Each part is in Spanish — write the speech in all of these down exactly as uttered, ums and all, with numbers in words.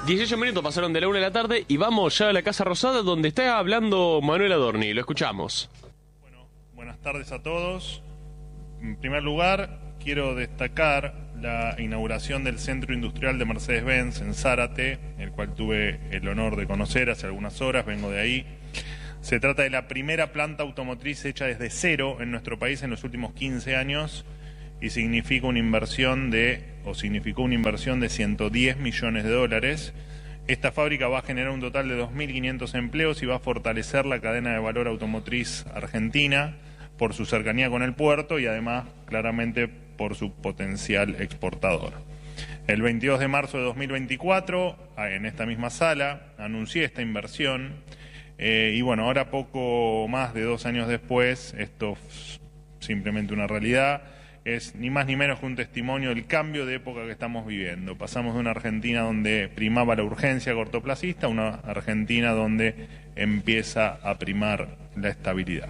dieciocho minutos pasaron de la una de la tarde y vamos ya a la Casa Rosada, donde está hablando Manuel Adorni. Lo escuchamos. Bueno, buenas tardes a todos. En primer lugar, quiero destacar la inauguración del Centro Industrial de Mercedes-Benz en Zárate, el cual tuve el honor de conocer hace algunas horas, vengo de ahí. Se trata de la primera planta automotriz hecha desde cero en nuestro país en los últimos quince años y significa una inversión de, o significó una inversión de ciento diez millones de dólares. Esta fábrica va a generar un total de dos mil quinientos empleos y va a fortalecer la cadena de valor automotriz argentina por su cercanía con el puerto y además claramente por su potencial exportador. El veintidós de marzo de dos mil veinticuatro, en esta misma sala, anuncié esta inversión eh, y bueno, ahora poco más de dos años después, esto es simplemente una realidad. Es ni más ni menos que un testimonio del cambio de época que estamos viviendo. Pasamos de una Argentina donde primaba la urgencia cortoplacista a una Argentina donde empieza a primar la estabilidad.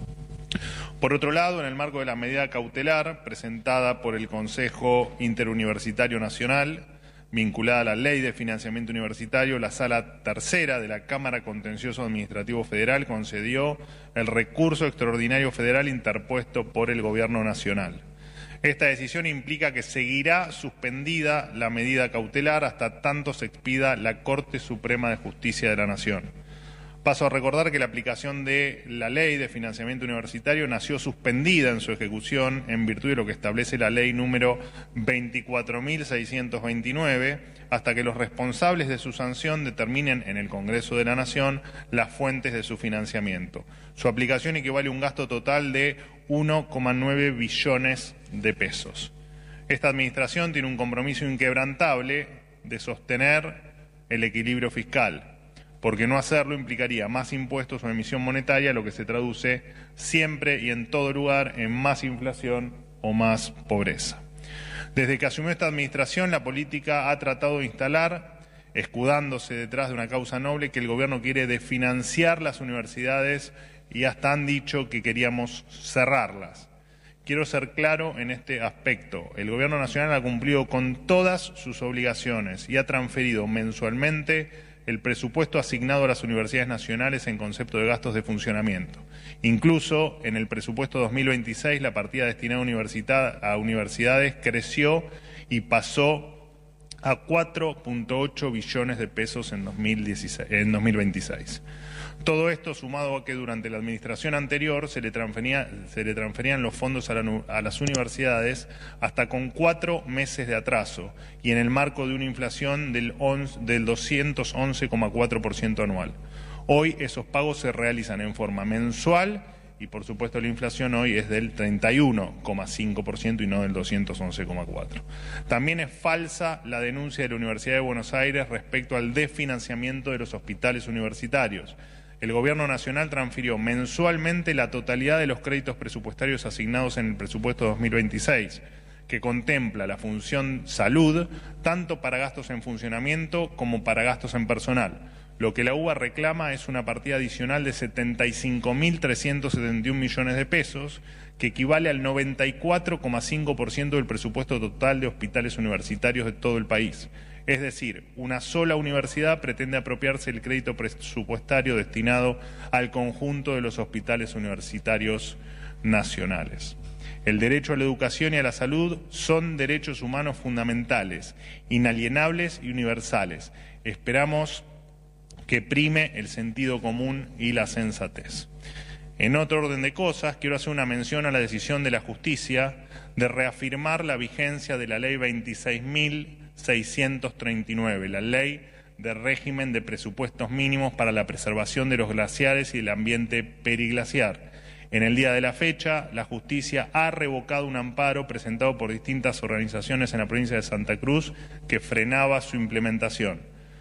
Por otro lado, en el marco de la medida cautelar presentada por el Consejo Interuniversitario Nacional, vinculada a la Ley de Financiamiento Universitario, la Sala Tercera de la Cámara Contencioso Administrativo Federal concedió el recurso extraordinario federal interpuesto por el Gobierno Nacional. Esta decisión implica que seguirá suspendida la medida cautelar hasta tanto se expida la Corte Suprema de Justicia de la Nación. Paso a recordar que la aplicación de la Ley de Financiamiento Universitario nació suspendida en su ejecución en virtud de lo que establece la Ley número veinticuatro mil seiscientos veintinueve, hasta que los responsables de su sanción determinen en el Congreso de la Nación las fuentes de su financiamiento. Su aplicación equivale a un gasto total de uno coma nueve billones de pesos. Esta administración tiene un compromiso inquebrantable de sostener el equilibrio fiscal, porque no hacerlo implicaría más impuestos o emisión monetaria, lo que se traduce siempre y en todo lugar en más inflación o más pobreza. Desde que asumió esta administración, la política ha tratado de instalar, escudándose detrás de una causa noble, que el gobierno quiere desfinanciar las universidades y hasta han dicho que queríamos cerrarlas. Quiero ser claro en este aspecto. El Gobierno Nacional ha cumplido con todas sus obligaciones y ha transferido mensualmente el presupuesto asignado a las universidades nacionales en concepto de gastos de funcionamiento. Incluso en el presupuesto dos mil veintiséis la partida destinada a, a universidades creció y pasó a cuatro punto ocho billones de pesos en dos mil dieciséis, en dos mil veintiséis. Todo esto sumado a que durante la administración anterior se le, transfería, se le transferían los fondos a, la, a las universidades hasta con cuatro meses de atraso y en el marco de una inflación del, del doscientos once coma cuatro por ciento anual. Hoy esos pagos se realizan en forma mensual y por supuesto la inflación hoy es del treinta y uno coma cinco por ciento y no del doscientos once coma cuatro por ciento. También es falsa la denuncia de la Universidad de Buenos Aires respecto al desfinanciamiento de los hospitales universitarios. El Gobierno Nacional transfirió mensualmente la totalidad de los créditos presupuestarios asignados en el presupuesto dos mil veintiséis, que contempla la función salud tanto para gastos en funcionamiento como para gastos en personal. Lo que la U B A reclama es una partida adicional de setenta y cinco mil trescientos setenta y un millones de pesos, que equivale al noventa y cuatro coma cinco por ciento del presupuesto total de hospitales universitarios de todo el país. Es decir, una sola universidad pretende apropiarse el crédito presupuestario destinado al conjunto de los hospitales universitarios nacionales. El derecho a la educación y a la salud son derechos humanos fundamentales, inalienables y universales. Esperamos que prime el sentido común y la sensatez. En otro orden de cosas, quiero hacer una mención a la decisión de la justicia de reafirmar la vigencia de la Ley veintiséis mil seiscientos treinta y nueve, la Ley de Régimen de Presupuestos Mínimos para la Preservación de los Glaciares y el Ambiente Periglaciar. En el día de la fecha, la justicia ha revocado un amparo presentado por distintas organizaciones en la provincia de Santa Cruz que frenaba su implementación.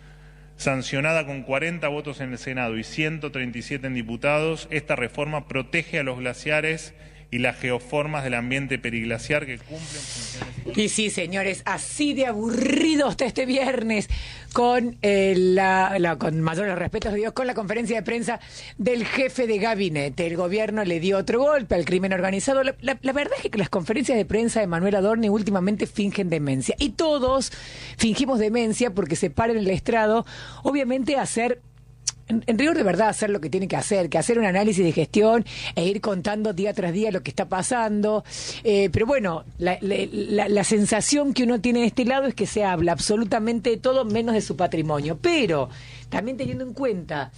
Sancionada con cuarenta votos en el Senado y ciento treinta y siete en diputados, esta reforma protege a los glaciares y las geoformas del ambiente periglaciar que cumplen funciones. Y sí, señores, así de aburrido está este viernes con eh, la, la con mayores respetos de Dios, con la conferencia de prensa del jefe de gabinete. El gobierno le dio otro golpe al crimen organizado. La, la, la verdad es que las conferencias de prensa de Manuel Adorni últimamente fingen demencia. Y todos fingimos demencia porque se paran en el estrado, obviamente a hacer... En, en rigor de verdad hacer lo que tiene que hacer, que hacer un análisis de gestión e ir contando día tras día lo que está pasando. Eh, pero bueno, la, la, la, la sensación que uno tiene de este lado es que se habla absolutamente de todo menos de su patrimonio. Pero también teniendo en cuenta,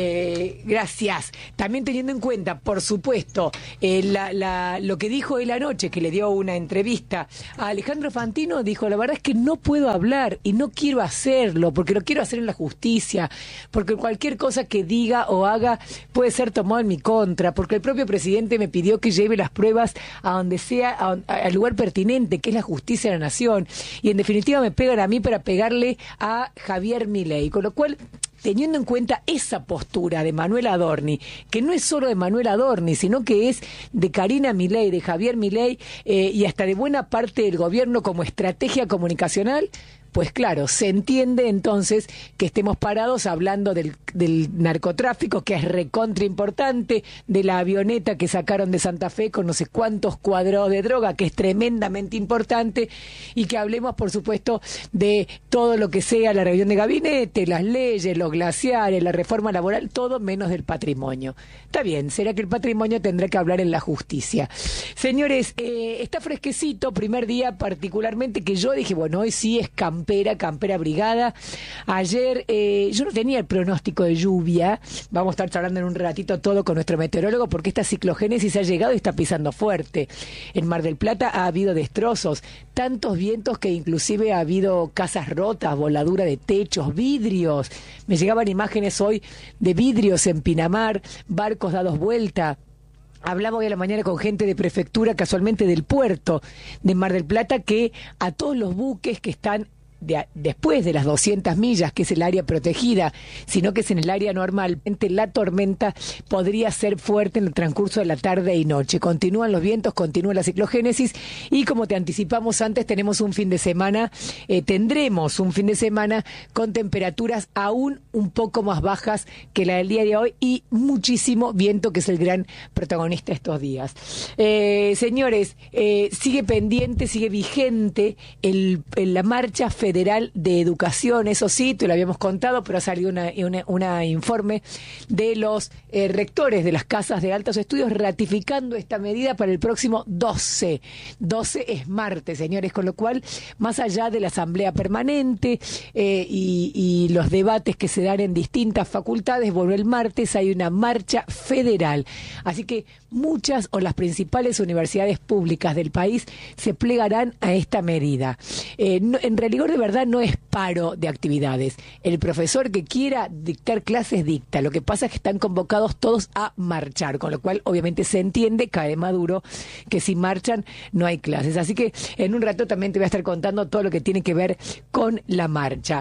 eh, gracias, también teniendo en cuenta, por supuesto, eh, la, la, lo que dijo él anoche, que le dio una entrevista a Alejandro Fantino, dijo, la verdad es que no puedo hablar y no quiero hacerlo, porque lo quiero hacer en la justicia, porque cualquier cosa que diga o haga puede ser tomado en mi contra, porque el propio presidente me pidió que lleve las pruebas a donde sea, a, a, al lugar pertinente, que es la justicia de la nación, y en definitiva me pegan a mí para pegarle a Javier Milei, con lo cual... Teniendo en cuenta esa postura de Manuel Adorni, que no es solo de Manuel Adorni, sino que es de Karina Milei, de Javier Milei, eh, y hasta de buena parte del gobierno como estrategia comunicacional, pues claro, se entiende entonces que estemos parados hablando del, del narcotráfico, que es recontra importante, de la avioneta que sacaron de Santa Fe con no sé cuántos cuadrados de droga, que es tremendamente importante, y que hablemos, por supuesto, de todo lo que sea la reunión de gabinete, las leyes, los glaciares, la reforma laboral, todo menos del patrimonio. Está bien, será que el patrimonio tendrá que hablar en la justicia. Señores, eh, está fresquecito, primer día particularmente, que yo dije, bueno, hoy sí es campana, Campera, campera abrigada. Ayer eh, yo no tenía el pronóstico de lluvia. Vamos a estar charlando en un ratito todo con nuestro meteorólogo porque esta ciclogénesis ha llegado y está pisando fuerte. En Mar del Plata ha habido destrozos, tantos vientos que inclusive ha habido casas rotas, voladura de techos, vidrios. Me llegaban imágenes hoy de vidrios en Pinamar, barcos dados vuelta. Hablaba hoy a la mañana con gente de prefectura, casualmente del puerto de Mar del Plata, que a todos los buques que están de, después de las doscientas millas, que es el área protegida, sino que es en el área normal, la tormenta podría ser fuerte en el transcurso de la tarde y noche. Continúan los vientos, continúa la ciclogénesis y como te anticipamos antes, tenemos un fin de semana, eh, tendremos un fin de semana con temperaturas aún un poco más bajas que la del día de hoy y muchísimo viento, que es el gran protagonista estos días. Eh, señores, eh, sigue pendiente, sigue vigente el, el, la marcha federal Federal de Educación, eso sí, te lo habíamos contado, pero ha salido una, una, una informe de los eh, rectores de las casas de altos estudios ratificando esta medida para el próximo doce. doce es martes, señores, con lo cual, más allá de la asamblea permanente eh, y, y los debates que se dan en distintas facultades, vuelve el martes, hay una marcha federal. Así que muchas o las principales universidades públicas del país se plegarán a esta medida. Eh, no, en rigor de verdad no es paro de actividades. El profesor que quiera dictar clases dicta. Lo que pasa es que están convocados todos a marchar, con lo cual obviamente se entiende, cae maduro, que si marchan no hay clases. Así que en un rato también te voy a estar contando todo lo que tiene que ver con la marcha.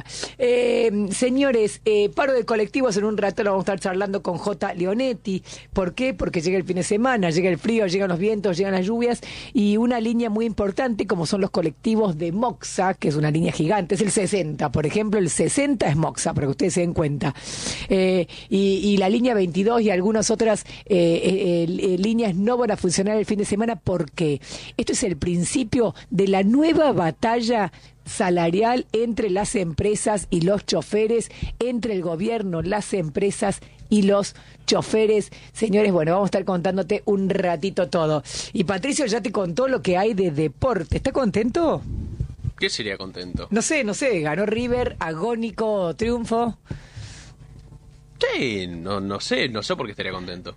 Eh, señores, eh, paro de colectivos, en un rato lo vamos a estar charlando con J. Leonetti. ¿Por qué? Porque llega el fin de semana, llega el frío, llegan los vientos, llegan las lluvias y una línea muy importante como son los colectivos de Moxa, que es una línea gigante, es el sesenta, por ejemplo, el sesenta es Moxa, para que ustedes se den cuenta. Eh, y, y la línea veintidós y algunas otras eh, eh, eh, líneas no van a funcionar el fin de semana porque esto es el principio de la nueva batalla salarial entre las empresas y los choferes, entre el gobierno, las empresas y los choferes. Señores, bueno, vamos a estar contándote un ratito todo. Y Patricio ya te contó lo que hay de deporte. ¿Está contento? ¿Qué sería contento? No sé, no sé, ganó River, agónico triunfo. Sí, no, no sé, no sé por qué estaría contento.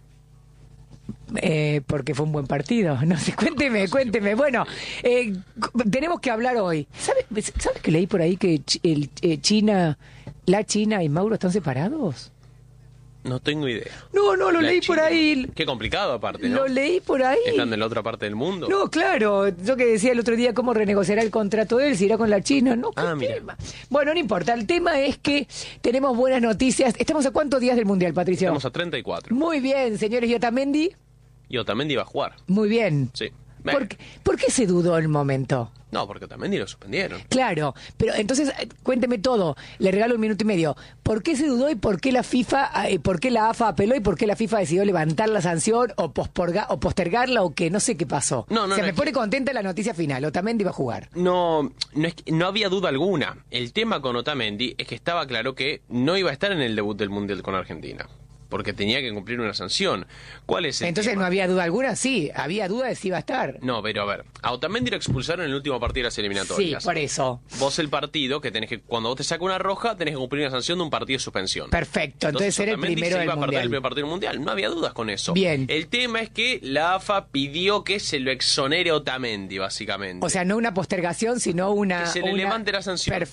Eh, porque fue un buen partido. No sé, cuénteme, cuénteme. Bueno, eh, tenemos que hablar hoy. ¿Sabes ¿sabe que leí por ahí que el, eh, China, la China y Mauro están separados? No tengo idea. No, no, lo la leí China. por ahí. Qué complicado aparte, ¿no? Lo leí por ahí. ¿Están de la otra parte del mundo? No, claro. Yo que decía el otro día cómo renegociará el contrato de él, si irá con la China. No, ah, mira. Tema. Bueno, no importa. El tema es que tenemos buenas noticias. ¿Estamos a cuántos días del Mundial, Patricio? Estamos a treinta y cuatro. Muy bien, señores. ¿Y Otamendi? Y Otamendi iba a jugar. Muy bien. Sí. ¿Por, qué- ¿Por qué se dudó el momento? No, porque Otamendi lo suspendieron. Claro, pero entonces eh, cuénteme todo, le regalo un minuto y medio. ¿Por qué se dudó y por qué la FIFA, eh, por qué la A F A apeló y por qué la FIFA decidió levantar la sanción o, posporga, o postergarla o qué? No sé qué pasó. No, no, Se no, me es pone que- contenta la noticia final, Otamendi va a jugar. No, no, es que- no había duda alguna. El tema con Otamendi es que estaba claro que no iba a estar en el debut del Mundial con Argentina. Porque tenía que cumplir una sanción. ¿Cuál es el Entonces tema? no había duda alguna, sí, había duda de si iba a estar. No, pero a ver, a Otamendi lo expulsaron en el último partido de las Sí, eliminatorias. por eso. Vos el partido, que tenés que, cuando vos te saca una roja, tenés que cumplir una sanción de un partido de suspensión. Perfecto, entonces era el Otamendi primero se del iba a perder Mundial. el primer partido del Mundial, no había dudas con eso. Bien. El tema es que la A F A pidió que se lo exonere a Otamendi, básicamente. O sea, no una postergación, sino una... Que se le una- levante la sanción. Perfecto.